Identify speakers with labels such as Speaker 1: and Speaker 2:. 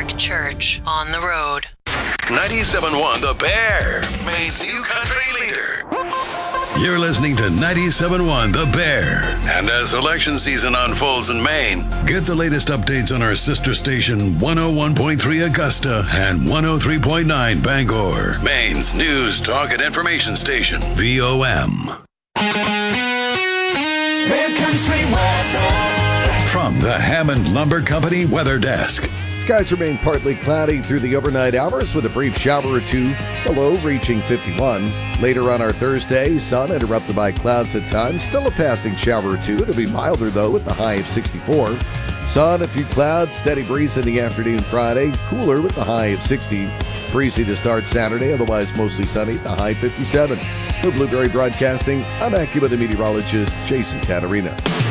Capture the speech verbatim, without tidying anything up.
Speaker 1: Catholic Church on the road.
Speaker 2: ninety-seven point one The Bear, Maine's new country leader. You're listening to ninety-seven point one The Bear. And as election season unfolds in Maine, get the latest updates on our sister station one oh one point three Augusta and one oh three point nine Bangor. Maine's news, talk, and information station, V O M.
Speaker 3: Mid-country weather.
Speaker 2: From the Hammond Lumber Company Weather Desk.
Speaker 4: Skies remain partly cloudy through the overnight hours with a brief shower or two, the low reaching fifty-one. Later on our Thursday, sun interrupted by clouds at times, still a passing shower or two. It'll be milder though with the high of sixty-four. Sun, a few clouds, steady breeze in the afternoon Friday, cooler with the high of sixty. Breezy to start Saturday, otherwise mostly sunny, the high fifty-seven. For Blueberry Broadcasting, I'm AccuWeather meteorologist Jason Caterina.